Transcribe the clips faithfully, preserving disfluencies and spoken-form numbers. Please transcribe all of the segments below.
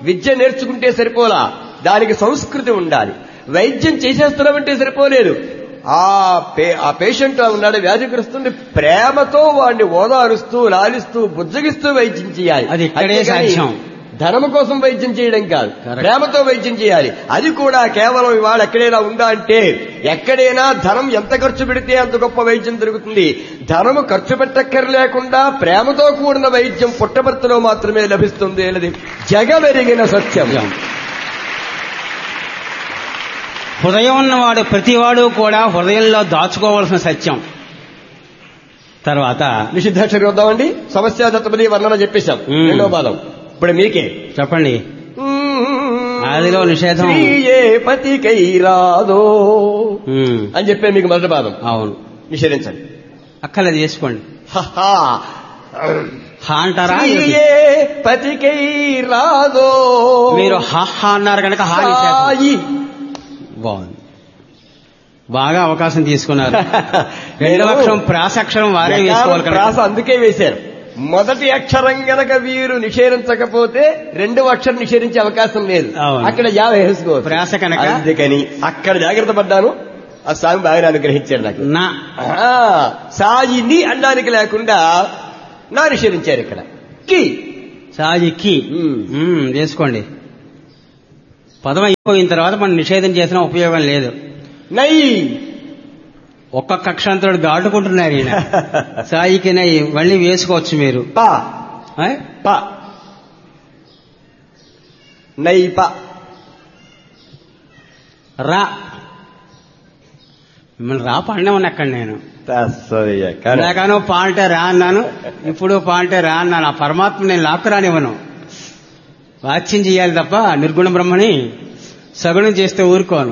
విద్య నేర్చుకుంటే సరిపోలా, దానికి సంస్కృతి ఉండాలి. వైద్యం చేసేస్తున్నామంటే సరిపోలేదు. ఆ పే ఆ పేషెంట్ ఉన్నాడు, వ్యాధిగ్రస్తుని ప్రేమతో వాడిని ఓదారుస్తూ లాలిస్తూ బుజ్జగిస్తూ వైద్యం చేయాలి. అది ఇక్కడే సాధ్యం. ధనము కోసం వైద్యం చేయడం కాదు, ప్రేమతో వైద్యం చేయాలి. అది కూడా కేవలం ఇవాళ ఎక్కడైనా ఉందా అంటే, ఎక్కడైనా ధనం ఎంత ఖర్చు పెడితే అంత గొప్ప వైద్యం దొరుకుతుంది. ధనము ఖర్చు పెట్టక్కర్లేకుండా ప్రేమతో కూడిన వైద్యం పుట్టపర్తిలో మాత్రమే లభిస్తుంది అనేది జగమెరిగిన సత్యం. హృదయం ఉన్నవాడు ప్రతివాడు కూడా హృదయంలో దాచుకోవాల్సిన సత్యం. తర్వాత నిషిద్ధాక్షరి వద్దామండి. సమస్య దత్తపది వర్ణన చెప్పేశాం. రెండో పాదం ఇప్పుడు మీకే చెప్పండి. ఆదిలో నిషేధం ఏ పతికై రాదో అని చెప్పే మీకు మొదటి పాదం. అవును, నిషేధించండి. అక్కర్లేదు, చేసుకోండి. హా అంటారా? ఏ పతికై రాదో మీరు హా అన్నారు కనుక హా బాగుంది, బాగా అవకాశం తీసుకున్నారు. రెండవ అక్షరం ప్రాసక్షరం వారే వేసుకోవాలి. ప్రాస అందుకే వేశారు. మొదటి అక్షరం గనక వీరు నిషేధించకపోతే రెండవ అక్షరం నిషేధించే అవకాశం లేదు. అక్కడ యా వేసుకో ప్రాస కనుక. అందుకని అక్కడ జాగ్రత్త పడ్డాను. ఆ స్వామి బాగా అనుగ్రహించాడు నాకు. నా సాయిని అనడానికి లేకుండా నా నిషేధించారు. ఇక్కడ కి సాయి కి చేసుకోండి. పదం అయిపోయిన తర్వాత మనం నిషేధం చేసిన ఉపయోగం లేదు. నై ఒక్కొక్క అక్షరంతో దాటుకుంటున్నారు ఈయన. సాయికి నై మళ్ళీ వేసుకోవచ్చు మీరు. పా పా నై పా రా. మిమ్మల్ని రా పాడినామని అక్కడ నేను లేకాను పా అంటే రా అన్నాను, ఇప్పుడు పా అంటే రా అన్నాను. ఆ పరమాత్మ నేను లాక్కు రానివ్వను. వాచ్యం చేయాలి తప్ప నిర్గుణ బ్రహ్మని సగుణం చేస్తే ఊరుకోను.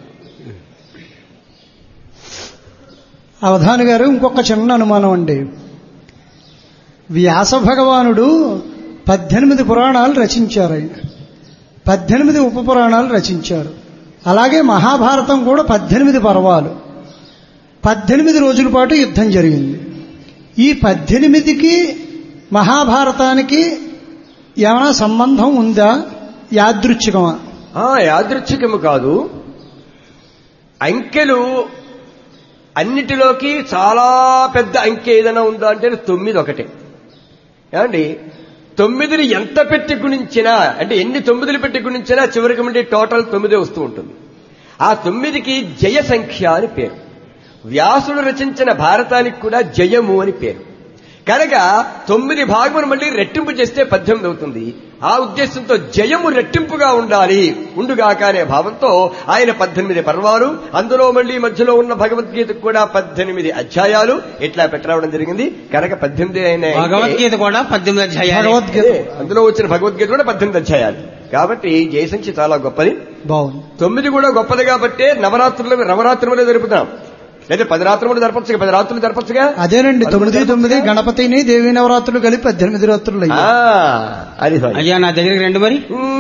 అవధాని గారు, ఇంకొక చిన్న అనుమానం అండి. వ్యాస భగవానుడు పద్దెనిమిది పురాణాలు రచించారు. ఆయన పద్దెనిమిది ఉప పురాణాలు రచించారు. అలాగే మహాభారతం కూడా పద్దెనిమిది పర్వాలు, పద్దెనిమిది రోజుల పాటు యుద్ధం జరిగింది. ఈ పద్దెనిమిదికి మహాభారతానికి ఏమైనా సంబంధం ఉందా? యాదృచ్ఛికమా? యాదృచ్ఛికము కాదు. అంకెలు అన్నిటిలోకి చాలా పెద్ద అంకె ఏదైనా ఉందా అంటే తొమ్మిది ఒకటే. ఏమండి, తొమ్మిదిని ఎంత పెట్టి గుణించినా, అంటే ఎన్ని తొమ్మిదిలు పెట్టి గుణించినా చివరికి ఉండే టోటల్ తొమ్మిదే వస్తూ ఉంటుంది. ఆ తొమ్మిదికి జయ సంఖ్య అని పేరు. వ్యాసుడు రచించిన భారతానికి కూడా జయము అని పేరు. కనుక తొమ్మిది భాగమును మళ్ళీ రెట్టింపు చేస్తే పద్దెనిమిది అవుతుంది. ఆ ఉద్దేశంతో జయము రెట్టింపుగా ఉండాలి, ఉండుగాక అనే భావంతో ఆయన పద్దెనిమిది పర్వాలు, అందులో మళ్ళీ మధ్యలో ఉన్న భగవద్గీతకు కూడా పద్దెనిమిది అధ్యాయాలు ఇట్లా పెట్టరావడం జరిగింది. కనుక పద్దెనిమిది అయిన భగవద్గీత కూడా పద్దెనిమిది అధ్యాయాలు, అందులో వచ్చిన భగవద్గీత కూడా పద్దెనిమిది అధ్యాయాలు. కాబట్టి జయసంఖ్య చాలా గొప్పది. బాగుంది. తొమ్మిది కూడా గొప్పది కాబట్టి నవరాత్రులు నవరాత్రులే జరుపుతాం. లేదా పది రాత్రులు జరపచ్చుగా, పది రాత్రులు జరపచ్చుగా. అదేనండి, తొమ్మిది తొమ్మిది గణపతిని దేవీ నవరాత్రులు కలిపి పద్దెనిమిది రాత్రులు అది. అయ్యా నా దగ్గరికి రండి మరి.